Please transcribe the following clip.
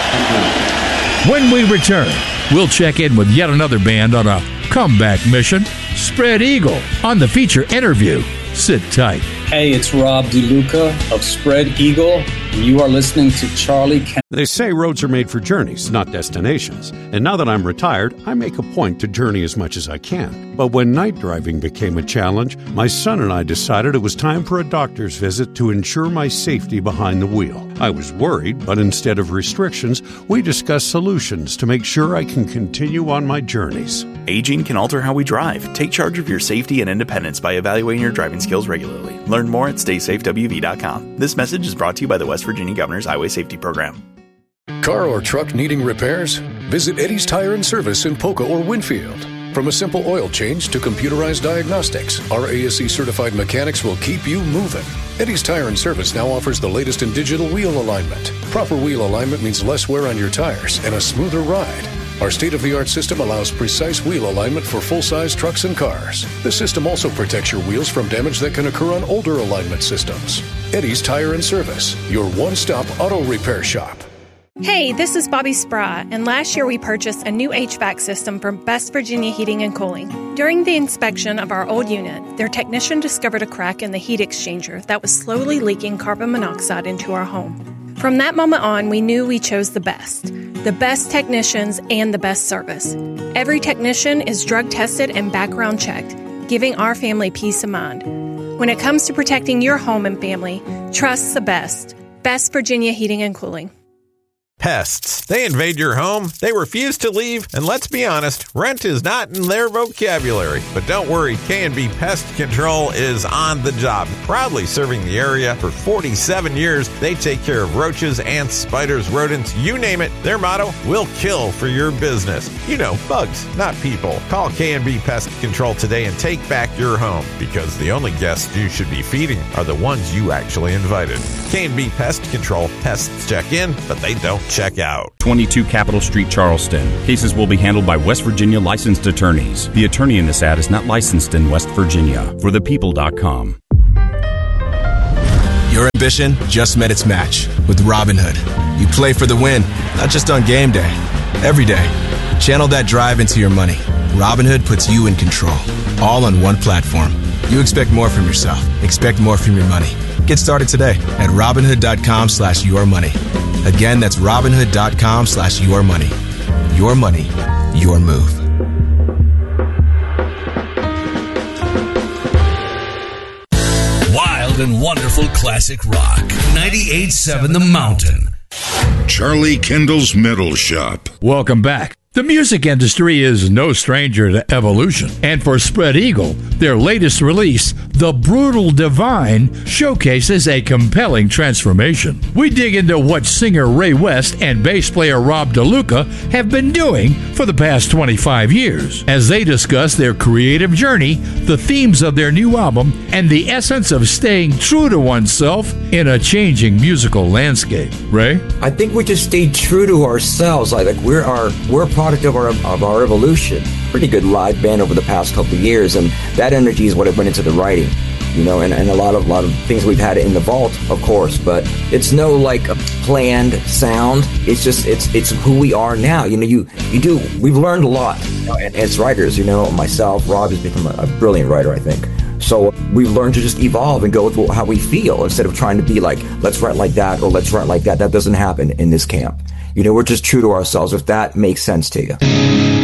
When we return, we'll check in with yet another band on a comeback mission. Spread Eagle on the feature interview. Sit tight. Hey, it's Rob DeLuca of Spread Eagle, and you are listening to Charlie Kendall. They say roads are made for journeys, not destinations. And now that I'm retired, I make a point to journey as much as I can. But when night driving became a challenge, my son and I decided it was time for a doctor's visit to ensure my safety behind the wheel. I was worried, but instead of restrictions, we discussed solutions to make sure I can continue on my journeys. Aging can alter how we drive. Take charge of your safety and independence by evaluating your driving skills regularly. Learn more at StaySafeWV.com. This message is brought to you by the West Virginia Governor's Highway Safety Program. Car or truck needing repairs? Visit Eddie's Tire and Service in Polka or Winfield. From a simple oil change to computerized diagnostics, our ASE certified mechanics will keep you moving. Eddie's Tire and Service now offers the latest in digital wheel alignment. Proper wheel alignment means less wear on your tires and a smoother ride. Our state-of-the-art system allows precise wheel alignment for full-size trucks and cars. The system also protects your wheels from damage that can occur on older alignment systems. Eddie's Tire and Service, your one-stop auto repair shop. Hey, this is Bobby Sprat, and last year we purchased a new HVAC system from West Virginia Heating and Cooling. During the inspection of our old unit, their technician discovered a crack in the heat exchanger that was slowly leaking carbon monoxide into our home. From that moment on, we knew we chose the best technicians and the best service. Every technician is drug tested and background checked, giving our family peace of mind. When it comes to protecting your home and family, trust the best. West Virginia Heating and Cooling. Pests. They invade your home, they refuse to leave, and let's be honest, rent is not in their vocabulary. But don't worry, K&B Pest Control is on the job. Proudly serving the area for 47 years, they take care of roaches, ants, spiders, rodents, you name it. Their motto, we'll kill for your business. You know, bugs, not people. Call K&B Pest Control today and take back your home, because the only guests you should be feeding are the ones you actually invited. K&B Pest Control. Pests check in, but they don't check out. 22 Capitol Street, Charleston. Cases will be handled by West Virginia licensed attorneys. The attorney in this ad is not licensed in West Virginia. ForThePeople.com. Your ambition just met its match with Robinhood. You play for the win, not just on game day. Every day. Channel that drive into your money. Robinhood puts you in control. All on one platform. You expect more from yourself. Expect more from your money. Get started today at Robinhood.com/yourmoney. Again, that's Robinhood.com/yourmoney. Your money, your move. Wild and wonderful classic rock. 98.7 The Mountain. Charlie Kendall's Metal Shop. Welcome back. The music industry is no stranger to evolution. And for Spread Eagle, their latest release, The Brutal Divine, showcases a compelling transformation. We dig into what singer Ray West and bass player Rob DeLuca have been doing for the past 25 years as they discuss their creative journey, the themes of their new album, and the essence of staying true to oneself in a changing musical landscape. Ray? I think we just stayed true to ourselves. Like we're a product of our evolution. Pretty good live band over the past couple of years, and that energy is what I went into the writing, you know, and a lot of things we've had in the vault, of course, but it's no like a planned sound. It's just it's who we are now. You know, we've learned a lot, you know, and as writers, you know, myself, Rob has become a brilliant writer, I think. So we've learned to just evolve and go with how we feel instead of trying to be like, let's write like that or let's write like that. That doesn't happen in this camp. You know, we're just true to ourselves, if that makes sense to you.